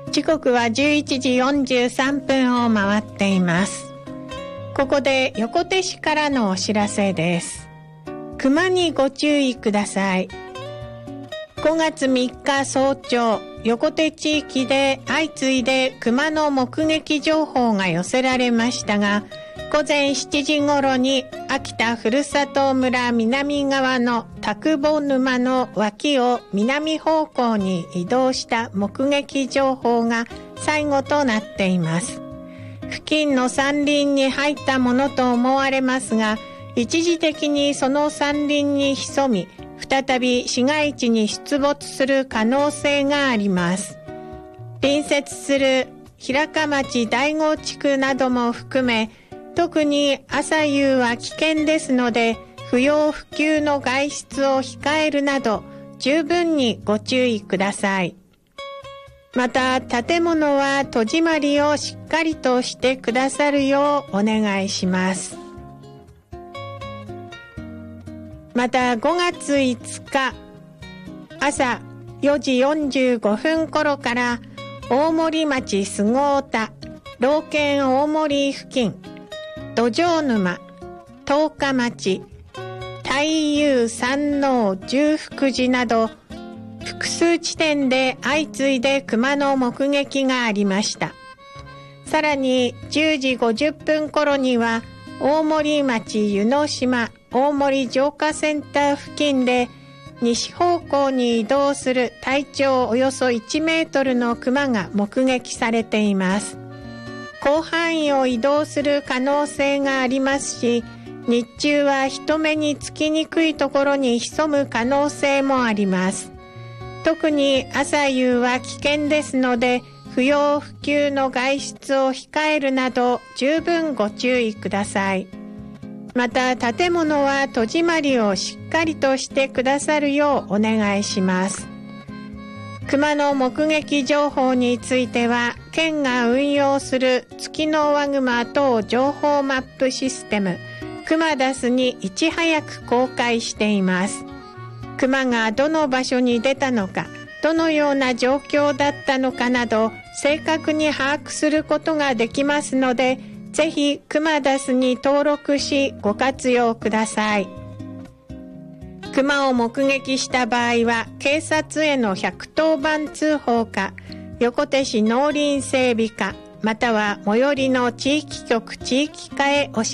時刻は11時43分を回っています。ここで横手市からのお知らせです。熊にご注意ください。5月3日早朝、横手地域で相次いで熊の目撃情報が寄せられましたが、午前7時頃に秋田ふるさと村南側の田久保沼の脇を南方向に移動した目撃情報が最後となっています。付近の山林に入ったものと思われますが、一時的にその山林に潜み、再び市街地に出没する可能性があります。隣接する平鹿町大郷地区なども含め、特に朝夕は危険ですので、不要不急の外出を控えるなど、十分にご注意ください。また、建物は戸締まりをしっかりとしてくださるようお願いします。また、5月5日、朝4時45分頃から、大森町菅生田、老犬大森付近、土壌沼、十日町、太遊山王十福寺など複数地点で相次いで熊の目撃がありました。さらに10時50分頃には大森町湯の島大森浄化センター付近で西方向に移動する体長およそ1メートルの熊が目撃されています。広範囲を移動する可能性がありますし、日中は人目につきにくいところに潜む可能性もあります。特に朝夕は危険ですので、不要不急の外出を控えるなど十分ご注意ください。また、建物は戸締まりをしっかりとしてくださるようお願いします。熊の目撃情報については、県が運用するツキノワグマ等情報マップシステムクマダスにいち早く公開しています。熊がどの場所に出たのか、どのような状況だったのかなど、正確に把握することができますので、ぜひクマダスに登録しご活用ください。熊を目撃した場合は警察への110番通報か、横手市農林整備課または最寄りの地域局地域課へお知